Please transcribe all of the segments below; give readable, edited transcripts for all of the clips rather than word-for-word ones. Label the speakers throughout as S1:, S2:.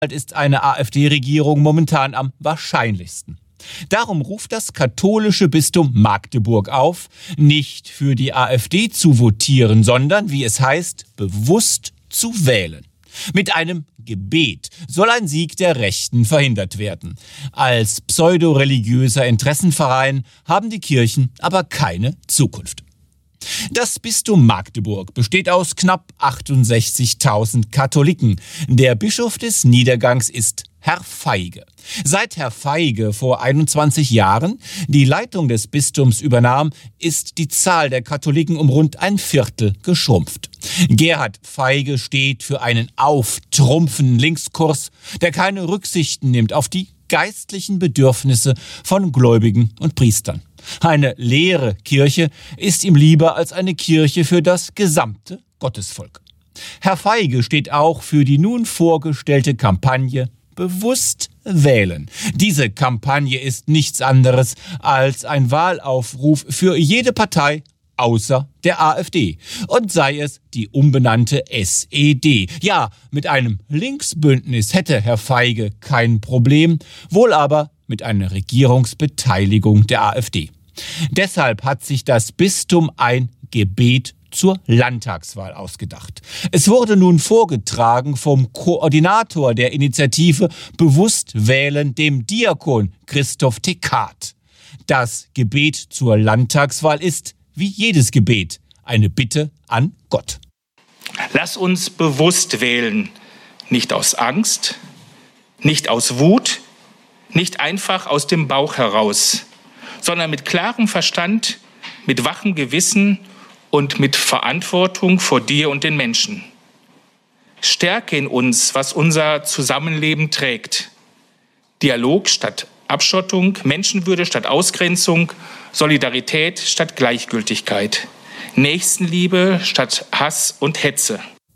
S1: ist eine AfD-Regierung momentan am wahrscheinlichsten. Darum ruft das katholische Bistum Magdeburg auf, nicht für die AfD zu votieren, sondern, wie es heißt, bewusst zu wählen. Mit einem Gebet soll ein Sieg der Rechten verhindert werden. Als pseudoreligiöser Interessenverein haben die Kirchen aber keine Zukunft. Das Bistum Magdeburg besteht aus knapp 68.000 Katholiken. Der Bischof des Niedergangs ist Herr Feige. Seit Herr Feige vor 21 Jahren die Leitung des Bistums übernahm, ist die Zahl der Katholiken um rund ein Viertel geschrumpft. Gerhard Feige steht für einen auftrumpfenden Linkskurs, der keine Rücksichten nimmt auf die geistlichen Bedürfnisse von Gläubigen und Priestern. Eine leere Kirche ist ihm lieber als eine Kirche für das gesamte Gottesvolk. Herr Feige steht auch für die nun vorgestellte Kampagne Bewusst wählen. Diese Kampagne ist nichts anderes als ein Wahlaufruf für jede Partei außer der AfD. Und sei es die umbenannte SED. Ja, mit einem Linksbündnis hätte Herr Feige kein Problem, wohl aber mit einer Regierungsbeteiligung der AfD. Deshalb hat sich das Bistum ein Gebet zur Landtagswahl ausgedacht. Es wurde nun vorgetragen vom Koordinator der Initiative Bewusst wählen, dem Diakon Christoph Tekart. Das Gebet zur Landtagswahl ist, wie jedes Gebet, eine Bitte an Gott.
S2: Lass uns bewusst wählen, nicht aus Angst, nicht aus Wut, nicht einfach aus dem Bauch heraus, sondern mit klarem Verstand, mit wachem Gewissen und mit Verantwortung vor dir und den Menschen. Stärke in uns, was unser Zusammenleben trägt. Dialog statt Abschottung, Menschenwürde statt Ausgrenzung, Solidarität statt Gleichgültigkeit, Nächstenliebe statt Hass und Hetze.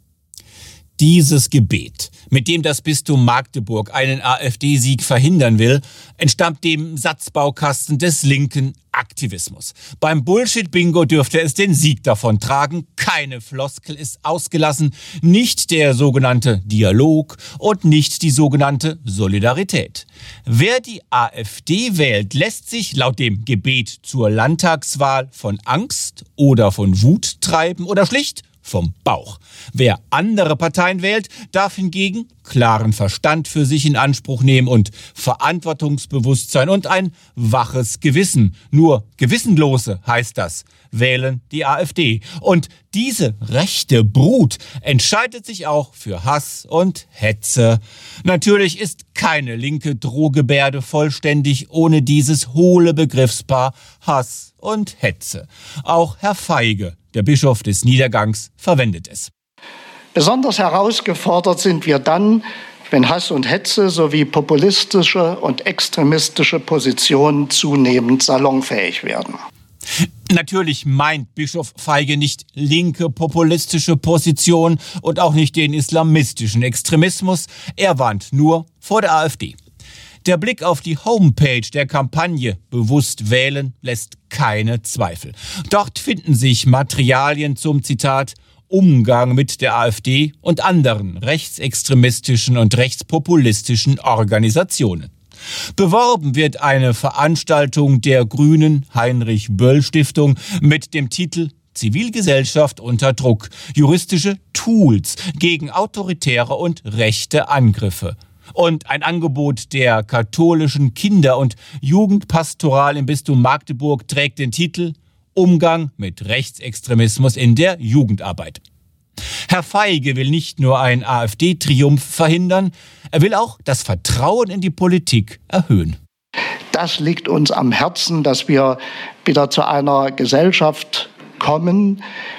S1: Dieses Gebet, mit dem das Bistum Magdeburg einen AfD-Sieg verhindern will, entstammt dem Satzbaukasten des linken Aktivismus. Beim Bullshit-Bingo dürfte es den Sieg davon tragen. Keine Floskel ist ausgelassen, nicht der sogenannte Dialog und nicht die sogenannte Solidarität. Wer die AfD wählt, lässt sich laut dem Gebet zur Landtagswahl von Angst oder von Wut treiben oder schlicht vom Bauch. Wer andere Parteien wählt, darf hingegen klaren Verstand für sich in Anspruch nehmen und Verantwortungsbewusstsein und ein waches Gewissen. Nur Gewissenlose, heißt das, wählen die AfD. Und diese rechte Brut entscheidet sich auch für Hass und Hetze. Natürlich ist keine linke Drohgebärde vollständig ohne dieses hohle Begriffspaar Hass und Hetze. Auch Herr Feige, der Bischof des Niedergangs, verwendet es.
S3: Besonders herausgefordert sind wir dann, wenn Hass und Hetze sowie populistische und extremistische Positionen zunehmend salonfähig werden.
S1: Natürlich meint Bischof Feige nicht linke populistische Position und auch nicht den islamistischen Extremismus. Er warnt nur vor der AfD. Der Blick auf die Homepage der Kampagne Bewusst wählen lässt keine Zweifel. Dort finden sich Materialien zum, Zitat, Umgang mit der AfD und anderen rechtsextremistischen und rechtspopulistischen Organisationen. Beworben wird eine Veranstaltung der Grünen Heinrich-Böll-Stiftung mit dem Titel Zivilgesellschaft unter Druck, juristische Tools gegen autoritäre und rechte Angriffe. Und ein Angebot der katholischen Kinder- und Jugendpastoral im Bistum Magdeburg trägt den Titel Umgang mit Rechtsextremismus in der Jugendarbeit. Herr Feige will nicht nur einen AfD-Triumph verhindern, er will auch das Vertrauen in die Politik erhöhen.
S3: Das liegt uns am Herzen, dass wir wieder zu einer Gesellschaft kommen,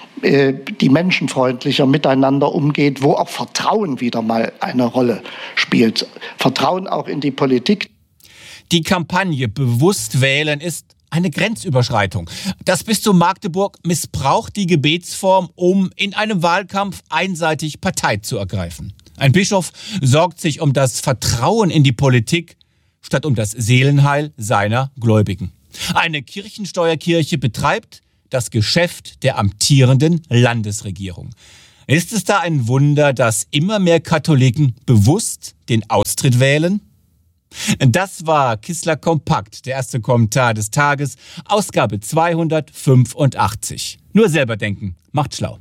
S3: die menschenfreundlicher miteinander umgeht, wo auch Vertrauen wieder mal eine Rolle spielt. Vertrauen auch in die Politik.
S1: Die Kampagne Bewusst wählen ist eine Grenzüberschreitung. Das Bistum Magdeburg missbraucht die Gebetsform, um in einem Wahlkampf einseitig Partei zu ergreifen. Ein Bischof sorgt sich um das Vertrauen in die Politik, statt um das Seelenheil seiner Gläubigen. Eine Kirchensteuerkirche betreibt das Geschäft der amtierenden Landesregierung. Ist es da ein Wunder, dass immer mehr Katholiken bewusst den Austritt wählen? Das war Kissler Kompakt, der erste Kommentar des Tages, Ausgabe 285. Nur selber denken, macht schlau.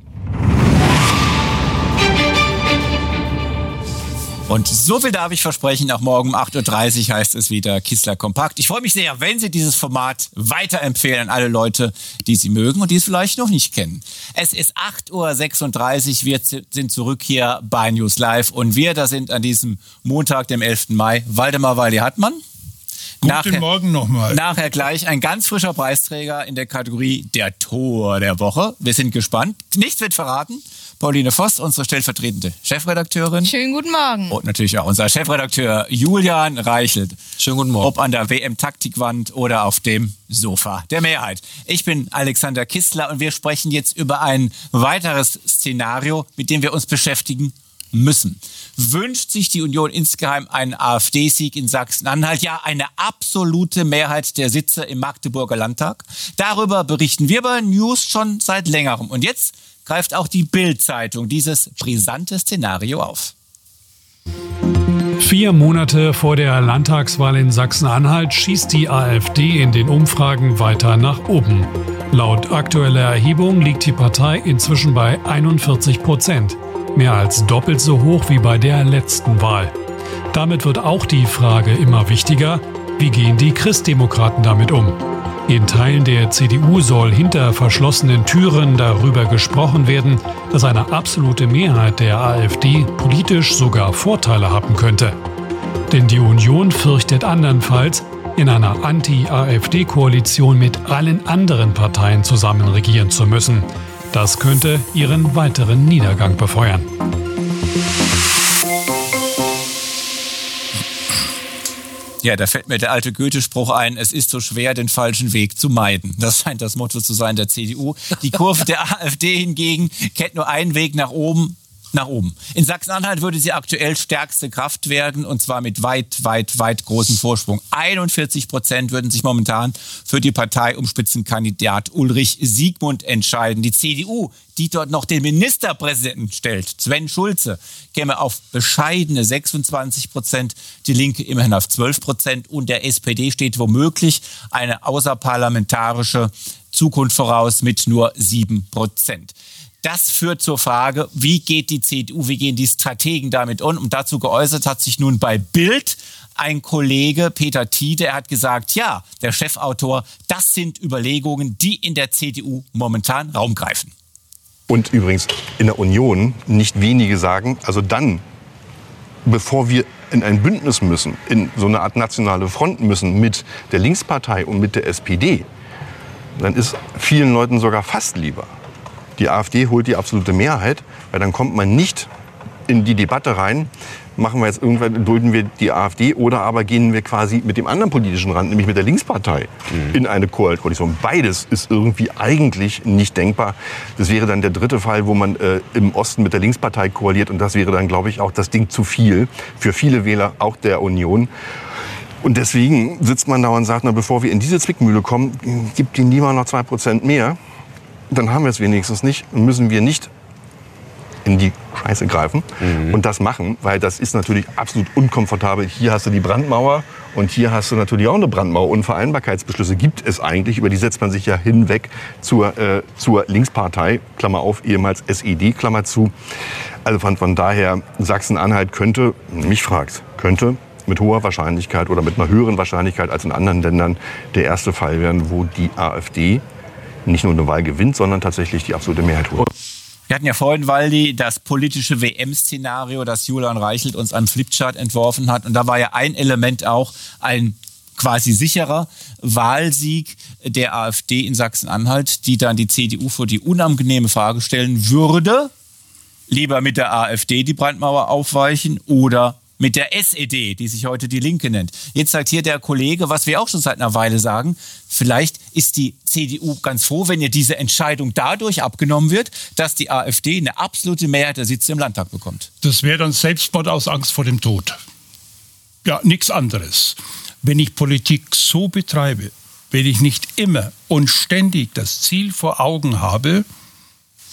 S1: Und so viel darf ich versprechen, auch morgen um 8.30 Uhr heißt es wieder Kissler Kompakt. Ich freue mich sehr, wenn Sie dieses Format weiterempfehlen an alle Leute, die Sie mögen und die es vielleicht noch nicht kennen. Es ist 8.36 Uhr, wir sind zurück hier bei News Live und wir, da sind an diesem Montag, dem 11. Mai, Waldemar Walli-Hartmann.
S4: Guten Morgen nochmal.
S1: Nachher gleich ein ganz frischer Preisträger in der Kategorie der Tor der Woche. Wir sind gespannt. Nichts wird verraten. Pauline Voss, unsere stellvertretende Chefredakteurin.
S5: Schönen guten Morgen.
S1: Und natürlich auch unser Chefredakteur Julian Reichelt.
S6: Schönen guten Morgen.
S1: Ob an der WM-Taktikwand oder auf dem Sofa der Mehrheit. Ich bin Alexander Kissler und wir sprechen jetzt über ein weiteres Szenario, mit dem wir uns beschäftigen müssen. Wünscht sich die Union insgeheim einen AfD-Sieg in Sachsen-Anhalt? Ja, eine absolute Mehrheit der Sitze im Magdeburger Landtag. Darüber berichten wir bei News schon seit längerem. Und jetzt greift auch die Bild-Zeitung dieses brisante Szenario auf.
S4: 4 Monate vor der Landtagswahl in Sachsen-Anhalt schießt die AfD in den Umfragen weiter nach oben. Laut aktueller Erhebung liegt die Partei inzwischen bei 41%. Mehr als doppelt so hoch wie bei der letzten Wahl. Damit wird auch die Frage immer wichtiger, wie gehen die Christdemokraten damit um? In Teilen der CDU soll hinter verschlossenen Türen darüber gesprochen werden, dass eine absolute Mehrheit der AfD politisch sogar Vorteile haben könnte. Denn die Union fürchtet andernfalls, in einer Anti-AfD-Koalition mit allen anderen Parteien zusammen regieren zu müssen. Das könnte ihren weiteren Niedergang befeuern.
S1: Ja, da fällt mir der alte Goethe-Spruch ein, es ist so schwer, den falschen Weg zu meiden. Das scheint das Motto zu sein der CDU. Die Kurve der AfD hingegen kennt nur einen Weg nach oben. In Sachsen-Anhalt würde sie aktuell stärkste Kraft werden und zwar mit weit großem Vorsprung. 41% würden sich momentan für die Partei um Spitzenkandidat Ulrich Siegmund entscheiden. Die CDU, die dort noch den Ministerpräsidenten stellt, Sven Schulze, käme auf bescheidene 26%, die Linke immerhin auf 12% und der SPD steht womöglich eine außerparlamentarische Zukunft voraus mit nur 7%. Das führt zur Frage, wie geht die CDU, wie gehen die Strategen damit um? Und dazu geäußert hat sich nun bei Bild ein Kollege, Peter Tiede, er hat gesagt, ja, der Chefautor, das sind Überlegungen, die in der CDU momentan Raum greifen.
S7: Und übrigens in der Union nicht wenige sagen, also dann, bevor wir in ein Bündnis müssen, in so eine Art nationale Front müssen mit der Linkspartei und mit der SPD, dann ist vielen Leuten sogar fast lieber. Die AfD holt die absolute Mehrheit, weil dann kommt man nicht in die Debatte rein, machen wir jetzt irgendwann, dulden wir die AfD oder aber gehen wir quasi mit dem anderen politischen Rand, nämlich mit der Linkspartei, in eine Koalition. Beides ist irgendwie eigentlich nicht denkbar. Das wäre dann der dritte Fall, wo man im Osten mit der Linkspartei koaliert und das wäre dann, glaube ich, auch das Ding zu viel für viele Wähler, auch der Union. Und deswegen sitzt man da und sagt, na, bevor wir in diese Zwickmühle kommen, gibt ihnen lieber noch 2% mehr. Dann haben wir es wenigstens nicht, müssen wir nicht in die Scheiße greifen und das machen, weil das ist natürlich absolut unkomfortabel. Hier hast du die Brandmauer und hier hast du natürlich auch eine Brandmauer. Unvereinbarkeitsbeschlüsse gibt es eigentlich, über die setzt man sich ja hinweg zur Linkspartei, Klammer auf, ehemals SED, Klammer zu. Also von daher, Sachsen-Anhalt könnte mit hoher Wahrscheinlichkeit oder mit einer höheren Wahrscheinlichkeit als in anderen Ländern der erste Fall werden, wo die AfD nicht nur eine Wahl gewinnt, sondern tatsächlich die absolute Mehrheit holt.
S1: Wir hatten ja vorhin, Waldi, das politische WM-Szenario, das Julian Reichelt uns am Flipchart entworfen hat. Und da war ja ein Element auch ein quasi sicherer Wahlsieg der AfD in Sachsen-Anhalt, die dann die CDU vor die unangenehme Frage stellen würde, lieber mit der AfD die Brandmauer aufweichen oder mit der SED, die sich heute die Linke nennt. Jetzt sagt hier der Kollege, was wir auch schon seit einer Weile sagen, vielleicht ist die CDU ganz froh, wenn ihr diese Entscheidung dadurch abgenommen wird, dass die AfD eine absolute Mehrheit der Sitze im Landtag bekommt.
S4: Das wäre dann Selbstmord aus Angst vor dem Tod. Ja, nichts anderes. Wenn ich Politik so betreibe, wenn ich nicht immer und ständig das Ziel vor Augen habe,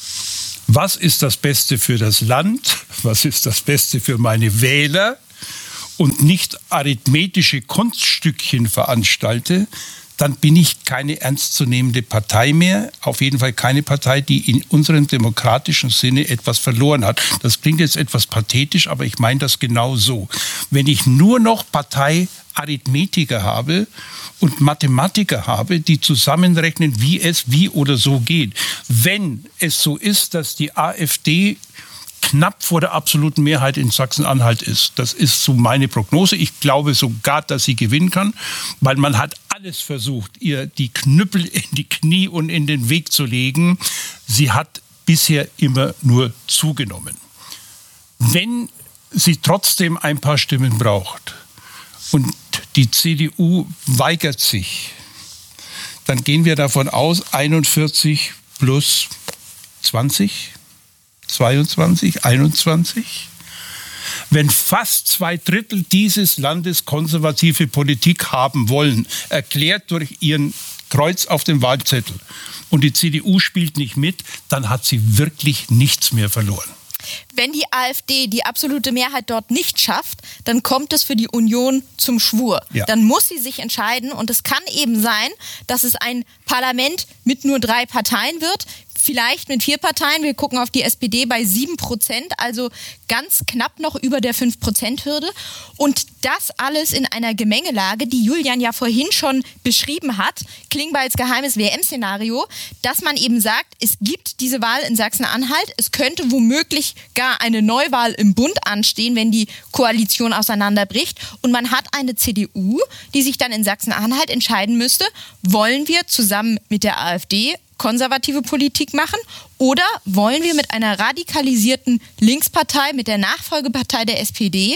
S4: was ist das Beste für das Land? Was ist das Beste für meine Wähler?
S5: und nicht arithmetische Kunststückchen veranstalte, dann bin ich keine ernstzunehmende Partei mehr. Auf jeden Fall keine Partei, die in unserem demokratischen Sinne etwas verloren hat. Das klingt jetzt etwas pathetisch, aber ich meine das genau so. Wenn ich nur noch Parteiarithmetiker habe und Mathematiker habe, die zusammenrechnen, wie es wie oder so geht. Wenn es so ist, dass die AfD knapp vor der absoluten Mehrheit in Sachsen-Anhalt ist. Das ist so meine Prognose. Ich glaube sogar, dass sie gewinnen kann, weil man hat alles versucht, ihr die Knüppel in die Knie und in den Weg zu legen. Sie hat bisher immer nur zugenommen. Wenn sie trotzdem ein paar Stimmen braucht und die CDU weigert sich, dann gehen wir davon aus, 41 plus 20, 22, 21. Wenn fast 2/3 dieses Landes konservative Politik haben wollen, erklärt durch ihren Kreuz auf dem Wahlzettel, und die CDU spielt nicht mit, dann hat sie wirklich nichts mehr verloren.
S6: Wenn die AfD die absolute Mehrheit dort nicht schafft, dann kommt es für die Union zum Schwur. Ja. Dann muss sie sich entscheiden, und es kann eben sein, dass es ein Parlament mit nur 3 Parteien wird, vielleicht mit 4 Parteien. Wir gucken auf die SPD bei 7%, also ganz knapp noch über der 5%-Hürde. Und das alles in einer Gemengelage, die Julian ja vorhin schon beschrieben hat, klingbar als geheimes WM-Szenario, dass man eben sagt, es gibt diese Wahl in Sachsen-Anhalt, es könnte womöglich gar eine Neuwahl im Bund anstehen, wenn die Koalition auseinanderbricht. Und man hat eine CDU, die sich dann in Sachsen-Anhalt entscheiden müsste, wollen wir zusammen mit der AfD konservative Politik machen, oder wollen wir mit einer radikalisierten Linkspartei, mit der Nachfolgepartei der SED,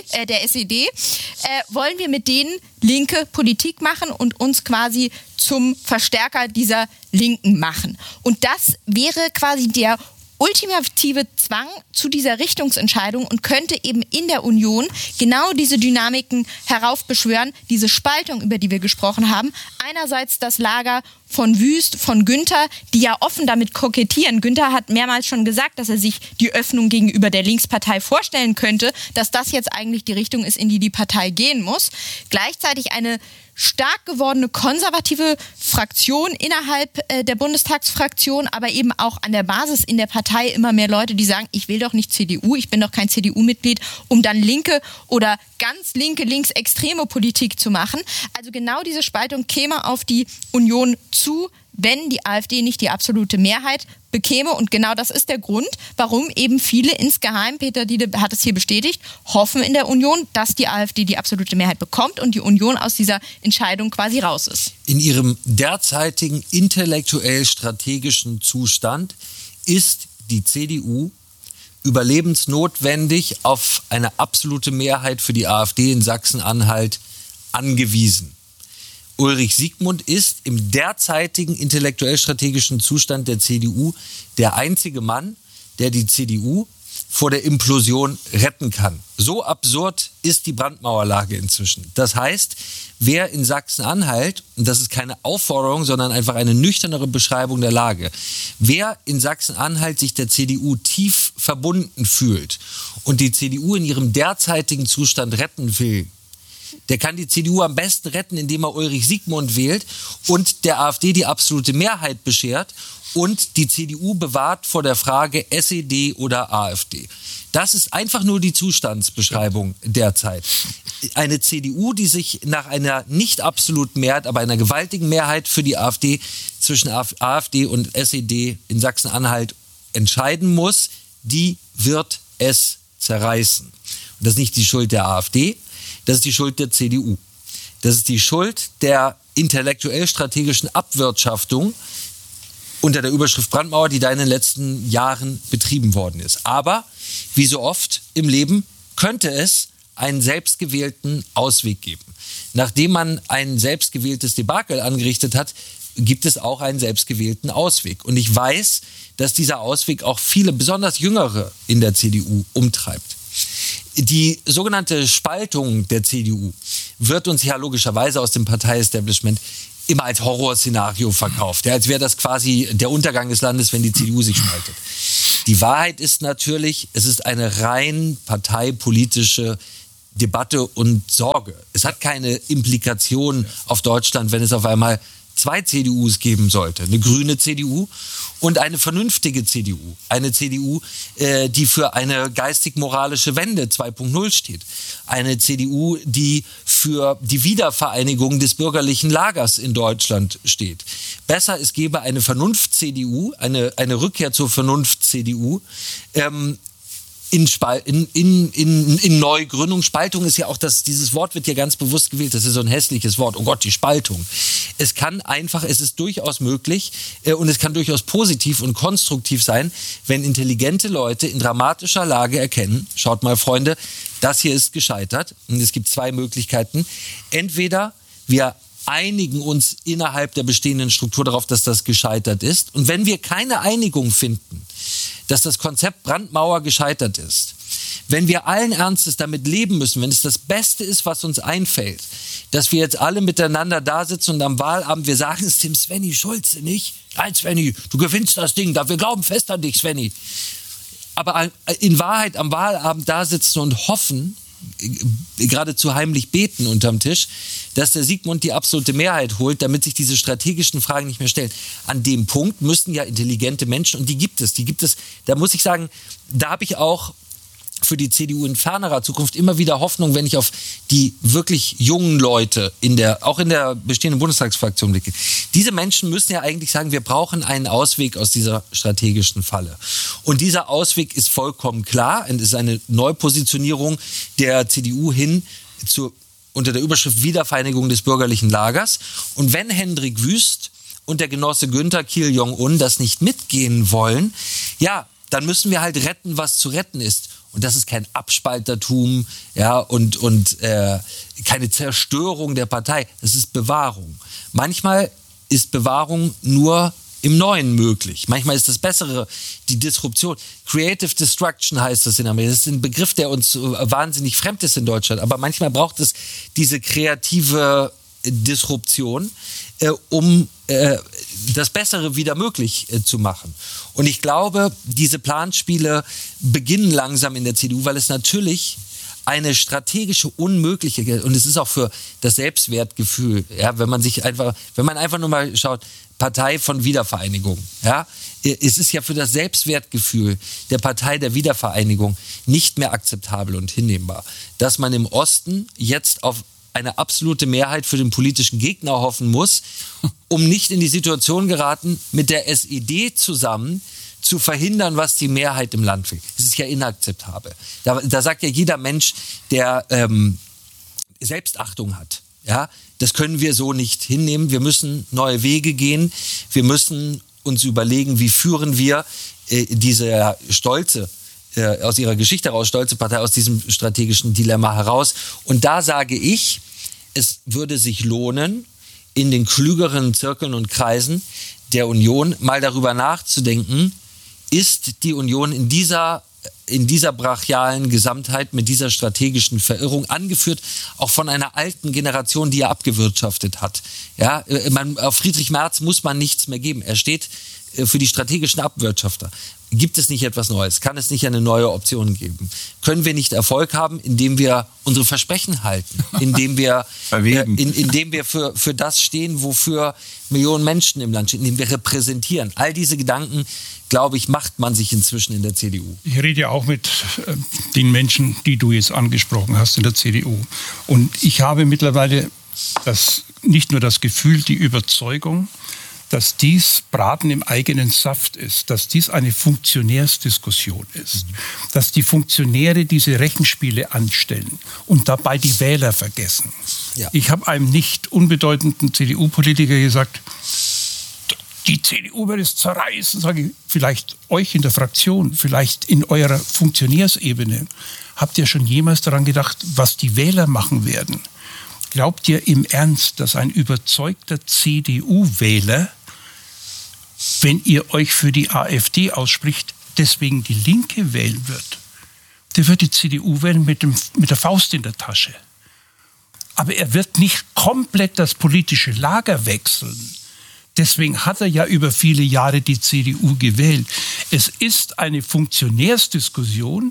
S6: wollen wir mit denen linke Politik machen und uns quasi zum Verstärker dieser Linken machen. Und das wäre quasi der ultimative Zwang zu dieser Richtungsentscheidung und könnte eben in der Union genau diese Dynamiken heraufbeschwören, diese Spaltung, über die wir gesprochen haben. Einerseits das Lager von Wüst, von Günther, die ja offen damit kokettieren. Günther hat mehrmals schon gesagt, dass er sich die Öffnung gegenüber der Linkspartei vorstellen könnte, dass das jetzt eigentlich die Richtung ist, in die die Partei gehen muss. Gleichzeitig eine stark gewordene konservative Fraktion innerhalb der Bundestagsfraktion, aber eben auch an der Basis in der Partei immer mehr Leute, die sagen, ich will doch nicht CDU, ich bin doch kein CDU-Mitglied, um dann linke oder ganz linke, linksextreme Politik zu machen. Also genau diese Spaltung käme auf die Union zu, wenn die AfD nicht die absolute Mehrheit bekäme. Und genau das ist der Grund, warum eben viele insgeheim, Peter Diede hat es hier bestätigt, hoffen in der Union, dass die AfD die absolute Mehrheit bekommt und die Union aus dieser Entscheidung quasi raus ist.
S8: In ihrem derzeitigen intellektuell-strategischen Zustand ist die CDU überlebensnotwendig auf eine absolute Mehrheit für die AfD in Sachsen-Anhalt angewiesen. Ulrich Siegmund ist im derzeitigen intellektuell-strategischen Zustand der CDU der einzige Mann, der die CDU vor der Implosion retten kann. So absurd ist die Brandmauerlage inzwischen. Das heißt, wer in Sachsen-Anhalt, und das ist keine Aufforderung, sondern einfach eine nüchternere Beschreibung der Lage, wer in Sachsen-Anhalt sich der CDU tief verbunden fühlt und die CDU in ihrem derzeitigen Zustand retten will, der kann die CDU am besten retten, indem er Ulrich Siegmund wählt und der AfD die absolute Mehrheit beschert und die CDU bewahrt vor der Frage SED oder AfD. Das ist einfach nur die Zustandsbeschreibung derzeit. Eine CDU, die sich nach einer nicht absoluten Mehrheit, aber einer gewaltigen Mehrheit für die AfD zwischen AfD und SED in Sachsen-Anhalt entscheiden muss, die wird es zerreißen. Und das ist nicht die Schuld der AfD, das ist die Schuld der CDU. Das ist die Schuld der intellektuell-strategischen Abwirtschaftung unter der Überschrift Brandmauer, die da in den letzten Jahren betrieben worden ist. Aber, wie so oft im Leben, könnte es einen selbstgewählten Ausweg geben. Nachdem man ein selbstgewähltes Debakel angerichtet hat, gibt es auch einen selbstgewählten Ausweg. Und ich weiß, dass dieser Ausweg auch viele, besonders Jüngere in der CDU umtreibt. Die sogenannte Spaltung der CDU wird uns ja logischerweise aus dem Parteiestablishment immer als Horrorszenario verkauft. Ja, als wäre das quasi der Untergang des Landes, wenn die CDU sich spaltet. Die Wahrheit ist natürlich, es ist eine rein parteipolitische Debatte und Sorge. Es hat keine Implikation auf Deutschland, wenn es auf einmal 2 CDUs geben sollte. Eine grüne CDU und eine vernünftige CDU. Eine CDU, die für eine geistig-moralische Wende 2.0 steht. Eine CDU, die für die Wiedervereinigung des bürgerlichen Lagers in Deutschland steht. Besser, es gäbe eine Vernunft-CDU, eine Rückkehr zur Vernunft-CDU, in Neugründung. Spaltung ist ja auch, dieses Wort wird ja ganz bewusst gewählt, das ist so ein hässliches Wort, oh Gott, die Spaltung. Es ist durchaus möglich und es kann durchaus positiv und konstruktiv sein, wenn intelligente Leute in dramatischer Lage erkennen, schaut mal Freunde, das hier ist gescheitert und es gibt 2 Möglichkeiten. Entweder wir einigen uns innerhalb der bestehenden Struktur darauf, dass das gescheitert ist. Und wenn wir keine Einigung finden, dass das Konzept Brandmauer gescheitert ist, wenn wir allen Ernstes damit leben müssen, wenn es das Beste ist, was uns einfällt, dass wir jetzt alle miteinander da sitzen und am Wahlabend, wir sagen es dem Svenny Schulze nicht, nein Svenny, du gewinnst das Ding, wir glauben fest an dich, Svenny. Aber in Wahrheit am Wahlabend da sitzen und hoffen, geradezu heimlich beten unterm Tisch, dass der Sigmund die absolute Mehrheit holt, damit sich diese strategischen Fragen nicht mehr stellen. An dem Punkt müssten ja intelligente Menschen, und die gibt es, da muss ich sagen, da habe ich auch für die CDU in fernerer Zukunft immer wieder Hoffnung, wenn ich auf die wirklich jungen Leute auch in der bestehenden Bundestagsfraktion blicke. Diese Menschen müssen ja eigentlich sagen, wir brauchen einen Ausweg aus dieser strategischen Falle. Und dieser Ausweg ist vollkommen klar und ist eine Neupositionierung der CDU hin unter der Überschrift Wiedervereinigung des bürgerlichen Lagers. Und wenn Hendrik Wüst und der Genosse Günther Kiel-Jong-un das nicht mitgehen wollen, ja, dann müssen wir halt retten, was zu retten ist. Und das ist kein Abspaltertum, ja, und keine Zerstörung der Partei. Das ist Bewahrung. Manchmal ist Bewahrung nur im Neuen möglich. Manchmal ist das Bessere die Disruption. Creative Destruction heißt das in Amerika. Das ist ein Begriff, der uns wahnsinnig fremd ist in Deutschland. Aber manchmal braucht es diese kreative Disruption, um das Bessere wieder möglich zu machen. Und ich glaube, diese Planspiele beginnen langsam in der CDU, weil es natürlich eine strategische Unmöglichkeit, und es ist auch für das Selbstwertgefühl, ja, wenn man einfach nur mal schaut, Partei von Wiedervereinigung, ja, es ist ja für das Selbstwertgefühl der Partei der Wiedervereinigung nicht mehr akzeptabel und hinnehmbar, dass man im Osten jetzt auf eine absolute Mehrheit für den politischen Gegner hoffen muss, um nicht in die Situation geraten, mit der SED zusammen zu verhindern, was die Mehrheit im Land will. Das ist ja inakzeptabel. Da sagt ja jeder Mensch, der Selbstachtung hat, ja, das können wir so nicht hinnehmen. Wir müssen neue Wege gehen. Wir müssen uns überlegen, wie führen wir diese aus ihrer Geschichte heraus, stolze Partei aus diesem strategischen Dilemma heraus. Und da sage ich, es würde sich lohnen, in den klügeren Zirkeln und Kreisen der Union mal darüber nachzudenken, ist die Union in dieser brachialen Gesamtheit mit dieser strategischen Verirrung, angeführt auch von einer alten Generation, die er abgewirtschaftet hat. Ja, auf Friedrich Merz muss man nichts mehr geben. Er steht für die strategischen Abwirtschafter. Gibt es nicht etwas Neues? Kann es nicht eine neue Option geben? Können wir nicht Erfolg haben, indem wir unsere Versprechen halten? Indem wir für das stehen, wofür Millionen Menschen im Land stehen? Indem wir repräsentieren? All diese Gedanken, glaube ich, macht man sich inzwischen in der CDU.
S5: Ich rede ja auch mit den Menschen, die du jetzt angesprochen hast in der CDU. Und ich habe mittlerweile nicht nur das Gefühl, die Überzeugung, dass dies Braten im eigenen Saft ist, dass dies eine Funktionärsdiskussion ist, dass die Funktionäre diese Rechenspiele anstellen und dabei die Wähler vergessen. Ja. Ich habe einem nicht unbedeutenden CDU-Politiker gesagt, die CDU wird es zerreißen, sage ich, vielleicht euch in der Fraktion, vielleicht in eurer Funktionärsebene. Habt ihr schon jemals daran gedacht, was die Wähler machen werden? Glaubt ihr im Ernst, dass ein überzeugter CDU-Wähler, wenn ihr euch für die AfD ausspricht, deswegen die Linke wählen wird? Der wird die CDU wählen mit der Faust in der Tasche. Aber er wird nicht komplett das politische Lager wechseln. Deswegen hat er ja über viele Jahre die CDU gewählt. Es ist eine Funktionärsdiskussion,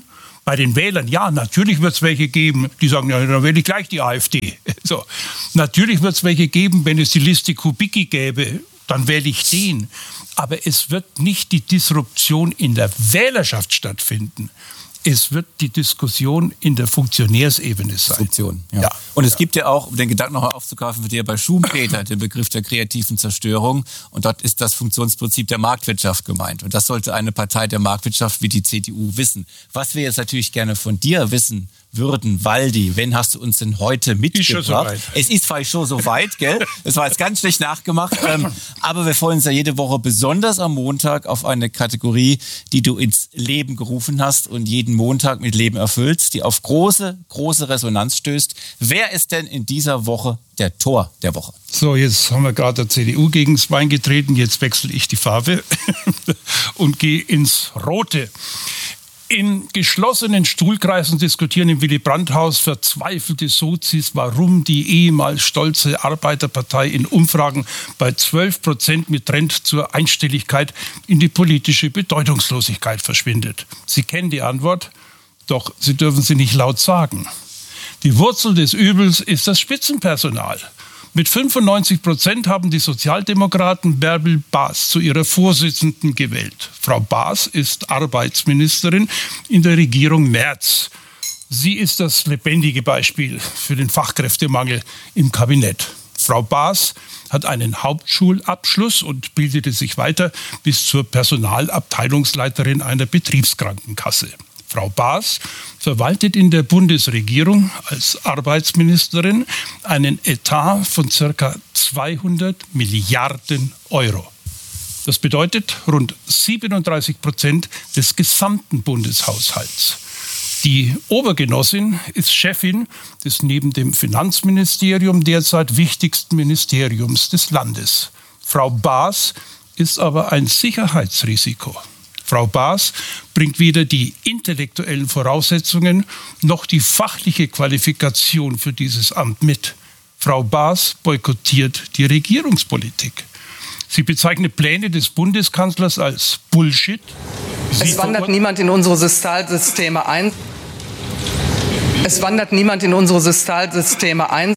S5: Bei den Wählern, ja, natürlich wird es welche geben, die sagen, ja, dann wähle ich gleich die AfD. So. Natürlich wird es welche geben, wenn es die Liste Kubicki gäbe, dann wähle ich den. Aber es wird nicht die Disruption in der Wählerschaft stattfinden. Es wird die Diskussion in der Funktionärsebene sein.
S1: Disruption, ja. Und es gibt ja auch, um den Gedanken noch aufzugreifen, wird ja bei Schumpeter den Begriff der kreativen Zerstörung. Und dort ist das Funktionsprinzip der Marktwirtschaft gemeint. Und das sollte eine Partei der Marktwirtschaft wie die CDU wissen. Was wir jetzt natürlich gerne von dir wissen würden, Waldi, wenn hast du uns denn heute mitgebracht? Es ist vielleicht schon so weit, gell? Das war jetzt ganz schlecht nachgemacht. Aber wir freuen uns ja jede Woche besonders am Montag auf eine Kategorie, die du ins Leben gerufen hast und jeden Montag mit Leben erfüllst, die auf große, große Resonanz stößt. Wer ist denn in dieser Woche der Tor der Woche?
S5: So, jetzt haben wir gerade der CDU gegen das Bein getreten. Jetzt wechsle ich die Farbe und gehe ins Rote. In geschlossenen Stuhlkreisen diskutieren im Willy-Brandt-Haus verzweifelte Sozis, warum die ehemals stolze Arbeiterpartei in Umfragen bei 12% mit Trend zur Einstelligkeit in die politische Bedeutungslosigkeit verschwindet. Sie kennen die Antwort, doch sie dürfen sie nicht laut sagen. Die Wurzel des Übels ist das Spitzenpersonal. Mit 95% haben die Sozialdemokraten Bärbel Baas zu ihrer Vorsitzenden gewählt. Frau Baas ist Arbeitsministerin in der Regierung Merz. Sie ist das lebendige Beispiel für den Fachkräftemangel im Kabinett. Frau Baas hat einen Hauptschulabschluss und bildete sich weiter bis zur Personalabteilungsleiterin einer Betriebskrankenkasse. Frau Baas verwaltet in der Bundesregierung als Arbeitsministerin einen Etat von ca. 200 Milliarden Euro. Das bedeutet rund 37% des gesamten Bundeshaushalts. Die Obergenossin ist Chefin des neben dem Finanzministerium derzeit wichtigsten Ministeriums des Landes. Frau Baas ist aber ein Sicherheitsrisiko. Frau Baas bringt weder die intellektuellen Voraussetzungen noch die fachliche Qualifikation für dieses Amt mit. Frau Baas boykottiert die Regierungspolitik. Sie bezeichnet Pläne des Bundeskanzlers als Bullshit.
S9: Es wandert niemand in unsere Sozialsysteme ein. Es wandert niemand in unsere Sozialsysteme ein.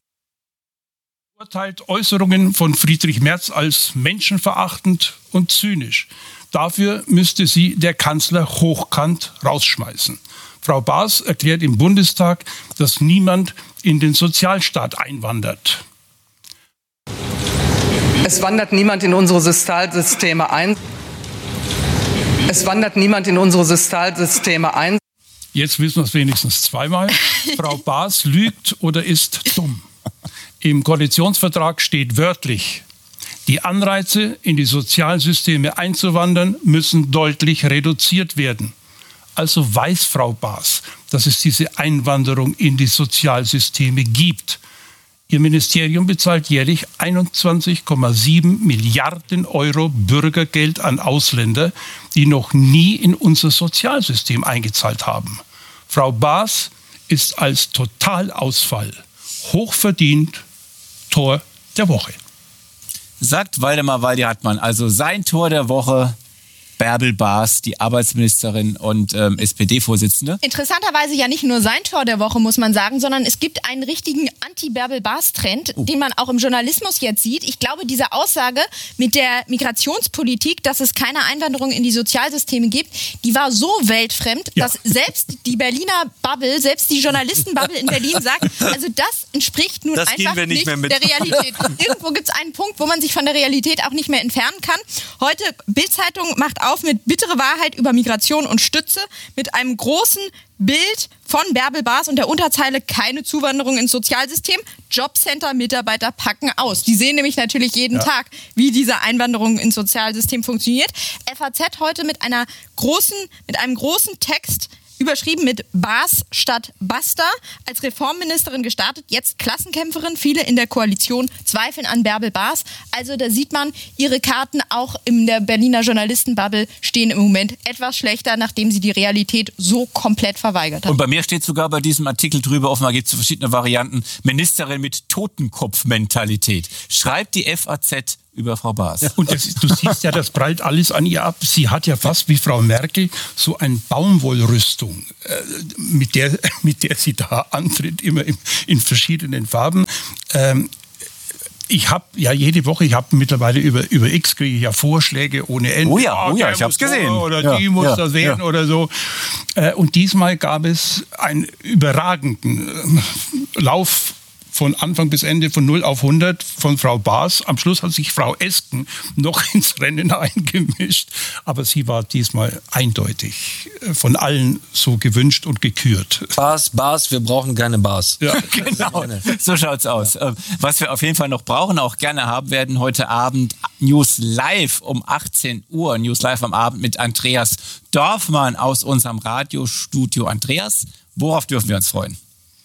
S5: Urteilt Äußerungen von Friedrich Merz als menschenverachtend und zynisch. Dafür müsste sie der Kanzler hochkant rausschmeißen. Frau Baas erklärt im Bundestag, dass niemand in den Sozialstaat einwandert.
S9: Es wandert niemand in unsere Sozialsysteme ein. Es wandert niemand in unsere Sozialsysteme ein.
S5: Jetzt wissen wir es wenigstens zweimal. Frau Baas lügt oder ist dumm. Im Koalitionsvertrag steht wörtlich: Die Anreize, in die Sozialsysteme einzuwandern, müssen deutlich reduziert werden. Also weiß Frau Baas, dass es diese Einwanderung in die Sozialsysteme gibt. Ihr Ministerium bezahlt jährlich 21,7 Milliarden Euro Bürgergeld an Ausländer, die noch nie in unser Sozialsystem eingezahlt haben. Frau Baas ist als Totalausfall hochverdient Tor der Woche.
S1: Sagt Waldemar Waldi-Hartmann, also sein Tor der Woche, Bärbel Baas, die Arbeitsministerin und SPD-Vorsitzende.
S6: Interessanterweise ja nicht nur sein Tor der Woche, muss man sagen, sondern es gibt einen richtigen Anti-Bärbel-Baas-Trend, den man auch im Journalismus jetzt sieht. Ich glaube, diese Aussage mit der Migrationspolitik, dass es keine Einwanderung in die Sozialsysteme gibt, die war so weltfremd, dass selbst die Berliner Bubble, selbst die Journalisten-Bubble in Berlin sagt, also das entspricht nun einfach nicht der Realität. Irgendwo gibt es einen Punkt, wo man sich von der Realität auch nicht mehr entfernen kann. Heute Bild-Zeitung macht auf mit bittere Wahrheit über Migration und Stütze mit einem großen Bild von Bärbel Baas und der Unterzeile keine Zuwanderung ins Sozialsystem. Jobcenter-Mitarbeiter packen aus. Die sehen nämlich natürlich jeden Tag, wie diese Einwanderung ins Sozialsystem funktioniert. FAZ heute mit einem großen Text überschrieben mit Baas statt Basta. Als Reformministerin gestartet, jetzt Klassenkämpferin. Viele in der Koalition zweifeln an Bärbel Baas. Also da sieht man, ihre Karten auch in der Berliner Journalistenbubble stehen im Moment etwas schlechter, nachdem sie die Realität so komplett verweigert hat.
S1: Und bei mir steht sogar bei diesem Artikel drüber, offenbar gibt es verschiedene Varianten, Ministerin mit Totenkopfmentalität. Schreibt die FAZ über Frau Baas.
S5: Und du siehst ja, das prallt alles an ihr ab. Sie hat ja fast wie Frau Merkel so eine Baumwollrüstung, mit der sie da antritt, immer in verschiedenen Farben. Ich habe ja jede Woche, mittlerweile über X kriege ich ja Vorschläge ohne Ende.
S1: Oh ja, ich habe es gesehen.
S5: Oder die muss das werden oder so. Und diesmal gab es einen überragenden Lauf von Anfang bis Ende von 0 auf 100 von Frau Baas. Am Schluss hat sich Frau Esken noch ins Rennen eingemischt. Aber sie war diesmal eindeutig von allen so gewünscht und gekürt.
S8: Baas, wir brauchen keine Baas.
S1: Ja, genau. So schaut's aus. Was wir auf jeden Fall noch brauchen, auch gerne haben werden, heute Abend News Live um 18 Uhr. News Live am Abend mit Andreas Dorfmann aus unserem Radiostudio. Andreas, worauf dürfen wir uns freuen?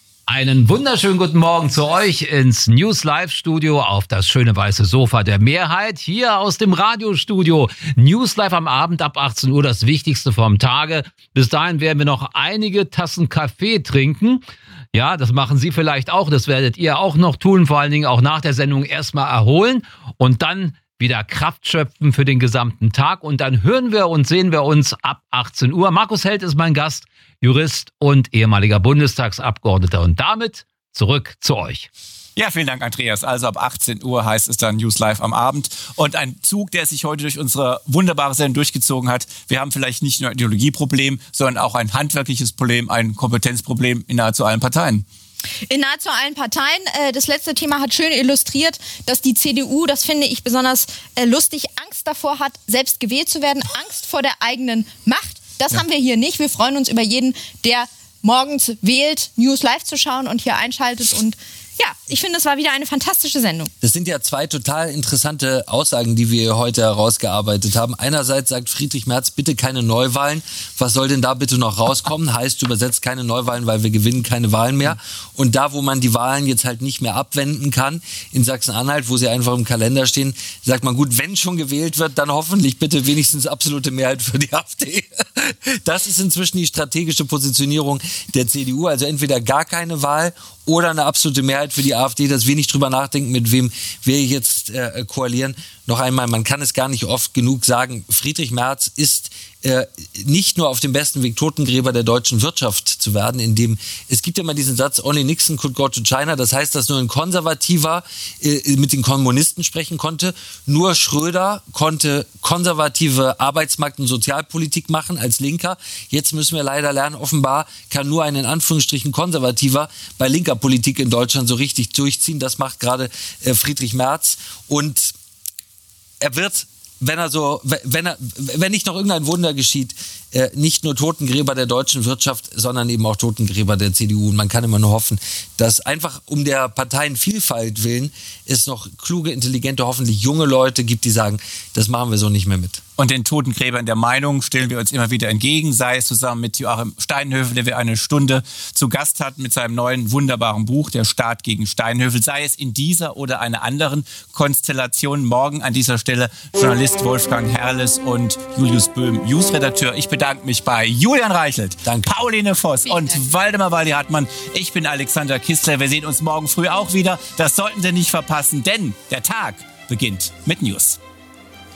S10: Einen wunderschönen guten Morgen zu euch ins News Live Studio auf das schöne weiße Sofa der Mehrheit hier aus dem Radiostudio. News Live am Abend ab 18 Uhr, das Wichtigste vom Tage. Bis dahin werden wir noch einige Tassen Kaffee trinken. Ja, das machen Sie vielleicht auch, das werdet ihr auch noch tun, vor allen Dingen auch nach der Sendung erstmal erholen und dann wieder Kraft schöpfen für den gesamten Tag. Und dann hören wir und sehen wir uns ab 18 Uhr. Markus Held ist mein Gast, Jurist und ehemaliger Bundestagsabgeordneter. Und damit zurück zu euch.
S1: Ja, vielen Dank, Andreas. Also ab 18 Uhr heißt es dann News Live am Abend. Und ein Zug, der sich heute durch unsere wunderbare Sendung durchgezogen hat. Wir haben vielleicht nicht nur ein Ideologieproblem, sondern auch ein handwerkliches Problem, ein Kompetenzproblem in nahezu allen Parteien.
S6: In nahezu allen Parteien. Das letzte Thema hat schön illustriert, dass die CDU, das finde ich besonders lustig, Angst davor hat, selbst gewählt zu werden, Angst vor der eigenen Macht. Das haben wir hier nicht. Wir freuen uns über jeden, der morgens wählt, News Live zu schauen und hier einschaltet. Und ja, ich finde, es war wieder eine fantastische Sendung.
S8: Das sind ja zwei total interessante Aussagen, die wir heute herausgearbeitet haben. Einerseits sagt Friedrich Merz, bitte keine Neuwahlen. Was soll denn da bitte noch rauskommen? Heißt übersetzt keine Neuwahlen, weil wir gewinnen keine Wahlen mehr. Und da, wo man die Wahlen jetzt halt nicht mehr abwenden kann, in Sachsen-Anhalt, wo sie einfach im Kalender stehen, sagt man, gut, wenn schon gewählt wird, dann hoffentlich bitte wenigstens absolute Mehrheit für die AfD. Das ist inzwischen die strategische Positionierung der CDU. Also entweder gar keine Wahl oder eine absolute Mehrheit für die AfD, dass wir nicht drüber nachdenken, mit wem wir jetzt koalieren. Noch einmal, man kann es gar nicht oft genug sagen, Friedrich Merz ist nicht nur auf dem besten Weg, Totengräber der deutschen Wirtschaft zu werden, indem es gibt ja immer diesen Satz, only Nixon could go to China, das heißt, dass nur ein Konservativer mit den Kommunisten sprechen konnte, nur Schröder konnte konservative Arbeitsmarkt- und Sozialpolitik machen als Linker. Jetzt müssen wir leider lernen, offenbar kann nur ein in Anführungsstrichen Konservativer bei linker Politik in Deutschland so richtig durchziehen. Das macht gerade Friedrich Merz und er wird, wenn nicht noch irgendein Wunder geschieht, nicht nur Totengräber der deutschen Wirtschaft, sondern eben auch Totengräber der CDU. Und man kann immer nur hoffen, dass einfach um der Parteienvielfalt willen es noch kluge, intelligente, hoffentlich junge Leute gibt, die sagen, das machen wir so nicht mehr mit.
S1: Und den Totengräbern der Meinung stellen wir uns immer wieder entgegen, sei es zusammen mit Joachim Steinhöfel, der wir eine Stunde zu Gast hatten mit seinem neuen wunderbaren Buch, Der Staat gegen Steinhöfel, sei es in dieser oder einer anderen Konstellation. Morgen an dieser Stelle Journalist Wolfgang Herrles und Julius Böhm, Newsredakteur. Ich bedanke mich bei Julian Reichelt,
S8: danke.
S1: Pauline Voss und Waldemar Waldi-Hartmann. Ich bin Alexander Kistler. Wir sehen uns morgen früh auch wieder. Das sollten Sie nicht verpassen, denn der Tag beginnt mit News.